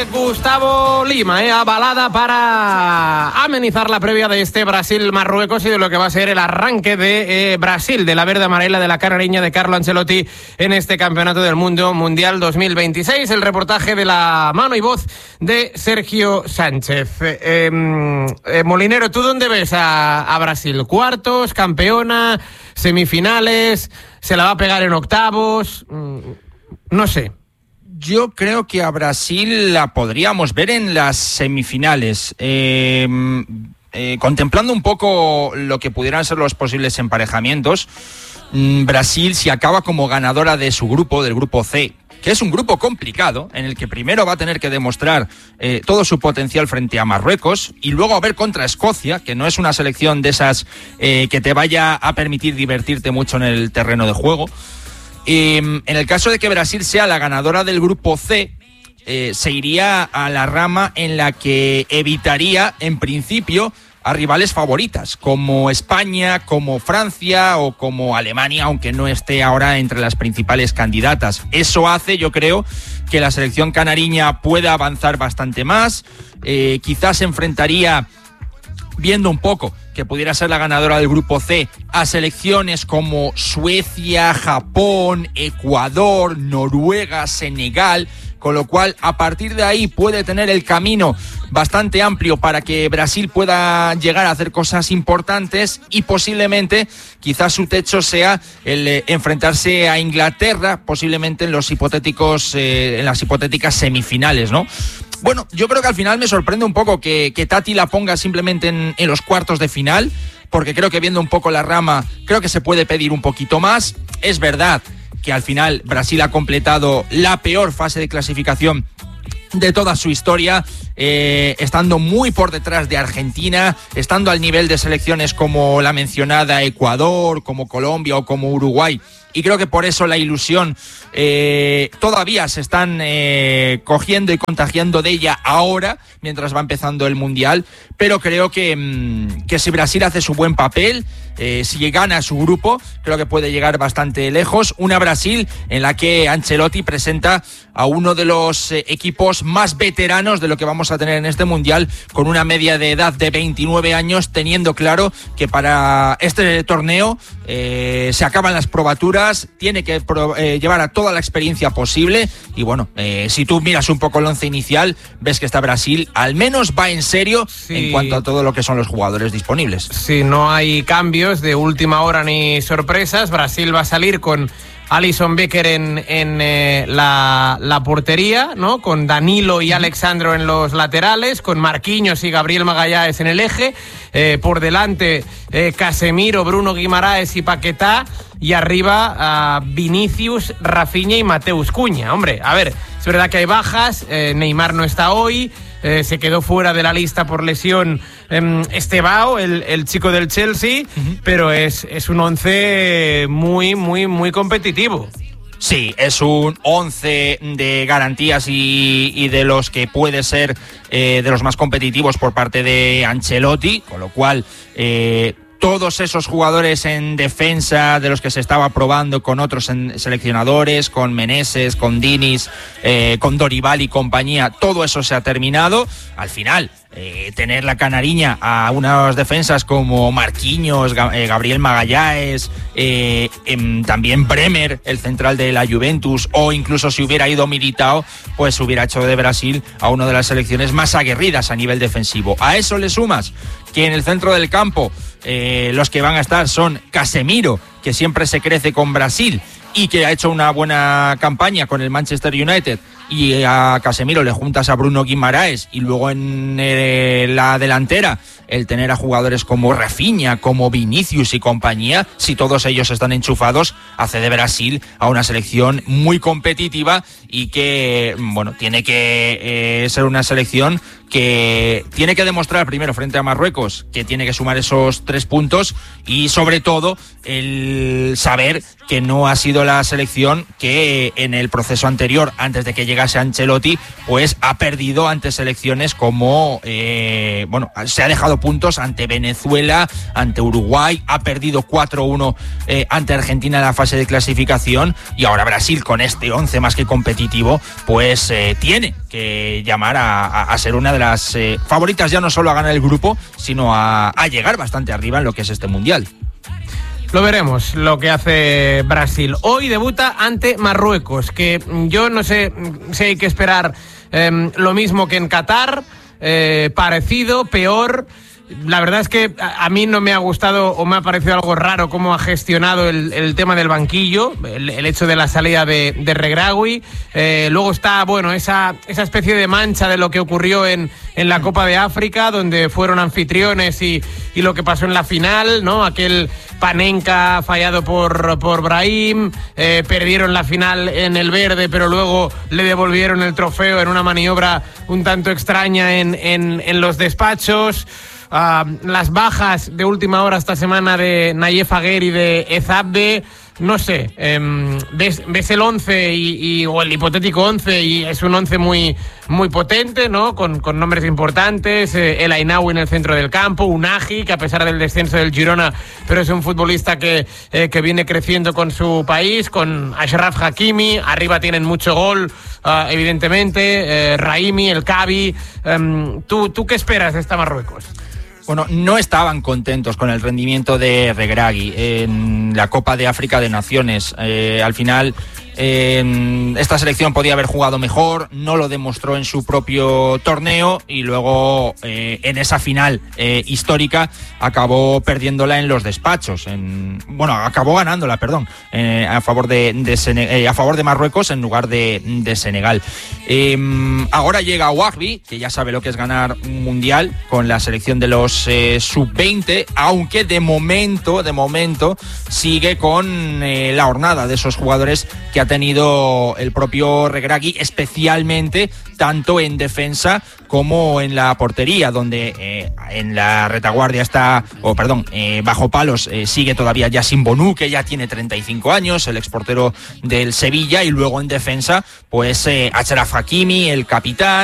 Gustavo Lima, avalada para amenizar la previa de este Brasil-Marruecos y de lo que va a ser el arranque de Brasil, de la verde amarela de la canariña de Carlo Ancelotti en este Campeonato del Mundo Mundial 2026. El reportaje de la mano y voz de Sergio Sánchez. Molinero, ¿tú dónde ves a Brasil? ¿Cuartos, campeona, semifinales? ¿Se la va a pegar en octavos? No sé. Yo creo que a Brasil la podríamos ver en las semifinales. Contemplando un poco lo que pudieran ser los posibles emparejamientos, Brasil, si acaba como ganadora de su grupo, del grupo C, que es un grupo complicado, en el que primero va a tener que demostrar todo su potencial frente a Marruecos, y luego a ver contra Escocia, que no es una selección de esas que te vaya a permitir divertirte mucho en el terreno de juego. En el caso de que Brasil sea la ganadora del grupo C, se iría a la rama en la que evitaría, en principio, a rivales favoritas, como España, como Francia o como Alemania, aunque no esté ahora entre las principales candidatas. Eso hace, yo creo, que la selección canariña pueda avanzar bastante más. Quizás se enfrentaría, viendo un poco que pudiera ser la ganadora del grupo C, a selecciones como Suecia, Japón, Ecuador, Noruega, Senegal, con lo cual a partir de ahí puede tener el camino bastante amplio para que Brasil pueda llegar a hacer cosas importantes, y posiblemente quizás su techo sea el enfrentarse a Inglaterra, posiblemente en las hipotéticas semifinales, ¿no? Bueno, yo creo que al final me sorprende un poco que Tati la ponga simplemente en los cuartos de final, porque creo que viendo un poco la rama, creo que se puede pedir un poquito más. Es verdad que al final Brasil ha completado la peor fase de clasificación de toda su historia, estando muy por detrás de Argentina, estando al nivel de selecciones como la mencionada Ecuador, como Colombia o como Uruguay, y creo que por eso la ilusión todavía se están cogiendo y contagiando de ella ahora, mientras va empezando el Mundial. Pero creo que si Brasil hace su buen papel, si gana su grupo, creo que puede llegar bastante lejos. Una Brasil en la que Ancelotti presenta a uno de los equipos más veteranos de lo que vamos a tener en este Mundial, con una media de edad de 29 años, teniendo claro que para este torneo se acaban las probaturas, tiene que llevar a toda la experiencia posible. Y bueno, si tú miras un poco el once inicial, ves que esta Brasil al menos va en serio, sí, en cuanto a todo lo que son los jugadores disponibles. Sí, no hay cambios de última hora ni sorpresas. Brasil va a salir con Alisson Becker en la portería, ¿no? Con Danilo y Alexandro en los laterales, con Marquinhos y Gabriel Magallanes en el eje, por delante Casemiro, Bruno Guimaraes y Paquetá, y arriba Vinicius, Rafinha y Mateus Cunha. Hombre, a ver, es verdad que hay bajas, Neymar no está hoy, se quedó fuera de la lista por lesión Estevao, el chico del Chelsea, pero es un once muy, muy, muy competitivo. Sí, es un 11 de garantías y de los que puede ser de los más competitivos por parte de Ancelotti, con lo cual todos esos jugadores en defensa de los que se estaba probando con otros seleccionadores, con Meneses, con Diniz, con Dorival y compañía, todo eso se ha terminado. Al final, tener la canariña a unas defensas como Marquinhos, Gabriel Magallanes, también Bremer, el central de la Juventus, o incluso si hubiera ido Militao, pues hubiera hecho de Brasil a una de las selecciones más aguerridas a nivel defensivo. A eso le sumas que en el centro del campo los que van a estar son Casemiro, que siempre se crece con Brasil y que ha hecho una buena campaña con el Manchester United, y a Casemiro le juntas a Bruno Guimaraes, y luego en la delantera el tener a jugadores como Rafinha, como Vinicius y compañía, si todos ellos están enchufados, hace de Brasil a una selección muy competitiva y que, bueno, tiene que ser una selección que tiene que demostrar primero frente a Marruecos que tiene que sumar esos 3 puntos, y sobre todo el saber que no ha sido la selección que en el proceso anterior, antes de que llegase Ancelotti, pues ha perdido ante selecciones como se ha dejado puntos ante Venezuela, ante Uruguay, ha perdido 4-1 ante Argentina en la fase de clasificación, y ahora Brasil, con este 11 más que competitivo, pues tiene que llamar a ser una de las favoritas, ya no solo a ganar el grupo, sino a llegar bastante arriba en lo que es este mundial. Lo veremos, lo que hace Brasil. Hoy debuta ante Marruecos, que yo no sé si hay que esperar lo mismo que en Qatar, parecido, peor. La verdad es que a mí no me ha gustado o me ha parecido algo raro cómo ha gestionado el tema del banquillo, el hecho de la salida de Regragui. Luego está, bueno, esa especie de mancha de lo que ocurrió en la Copa de África, donde fueron anfitriones y lo que pasó en la final, ¿no? Aquel Panenka fallado por Brahim, perdieron la final en el verde, pero luego le devolvieron el trofeo en una maniobra un tanto extraña en los despachos. Las bajas de última hora esta semana de Nayef Aguer y de Ezabde, no sé, ves el 11 o el hipotético 11 y es un 11 muy, muy potente, ¿no? Con nombres importantes, El Ainaoui en el centro del campo, Unagi, que a pesar del descenso del Girona, pero es un futbolista que viene creciendo con su país, con Achraf Hakimi, arriba tienen mucho gol, evidentemente, Raimi, el Cabi. ¿Tú qué esperas de esta Marruecos? Bueno, no estaban contentos con el rendimiento de Regragui en la Copa de África de Naciones. Al final, esta selección podía haber jugado mejor, no lo demostró en su propio torneo y luego en esa final histórica acabó perdiéndola en los despachos. Acabó ganándola, perdón, a favor de Marruecos en lugar de Senegal. Ahora llega Wahbi, que ya sabe lo que es ganar un mundial con la selección de los sub-20, aunque de momento sigue con la hornada de esos jugadores que ha tenido el propio Regragui, especialmente tanto en defensa como en la portería, donde en la retaguardia bajo palos sigue todavía Yassine Bonu, que ya tiene 35 años, el exportero del Sevilla, y luego en defensa, pues Achraf Hakimi, el capitán,